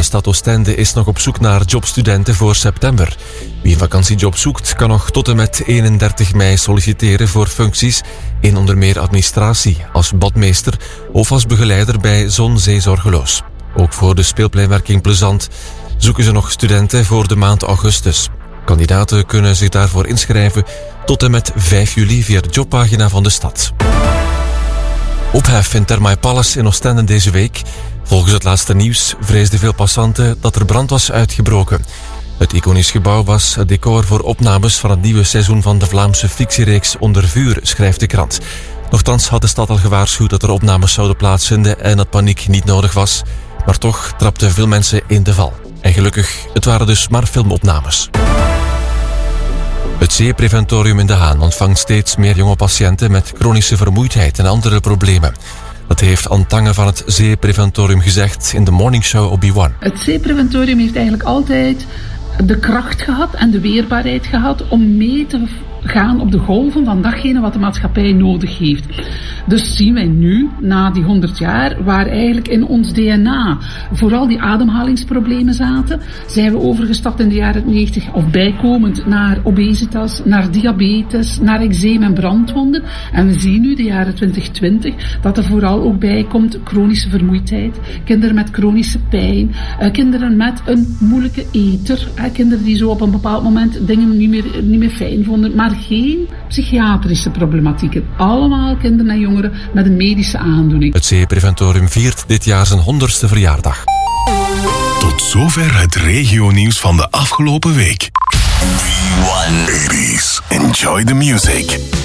stad Oostende is nog op zoek naar jobstudenten voor september. Wie een vakantiejob zoekt, kan nog tot en met 31 mei solliciteren voor functies in onder meer administratie, als badmeester of als begeleider bij Zon Zee Zorgeloos. Ook voor de speelpleinwerking Plezant zoeken ze nog studenten voor de maand augustus. Kandidaten kunnen zich daarvoor inschrijven tot en met 5 juli via de jobpagina van de stad. Ophef in Thermae Palace in Oostende deze week. Volgens het laatste nieuws vreesden veel passanten dat er brand was uitgebroken. Het iconisch gebouw was het decor voor opnames van het nieuwe seizoen van de Vlaamse fictiereeks Onder Vuur, schrijft de krant. Nochtans had de stad al gewaarschuwd dat er opnames zouden plaatsvinden en dat paniek niet nodig was. Maar toch trapten veel mensen in de val. En gelukkig, het waren dus maar filmopnames. Het Zeepreventorium in De Haan ontvangt steeds meer jonge patiënten met chronische vermoeidheid en andere problemen. Dat heeft Anne Tange van het Zeepreventorium gezegd in de morningshow op B1. Het Zeepreventorium heeft eigenlijk altijd de kracht gehad en de weerbaarheid gehad om mee te gaan op de golven van datgene wat de maatschappij nodig heeft. Dus zien wij nu, na die 100 jaar, waar eigenlijk in ons DNA vooral die ademhalingsproblemen zaten, zijn we overgestapt in de jaren 90, of bijkomend, naar obesitas, naar diabetes, naar eczeem en brandwonden. En we zien nu, de jaren 2020, dat er vooral ook bij komt chronische vermoeidheid, kinderen met chronische pijn, kinderen met een moeilijke eter, kinderen die zo op een bepaald moment dingen niet meer fijn vonden, maar geen psychiatrische problematieken. Allemaal kinderen en jongeren met een medische aandoening. Het Zeepreventorium viert dit jaar zijn 100ste verjaardag. Tot zover het regionieuws van de afgelopen week. B1 80s. Enjoy the music.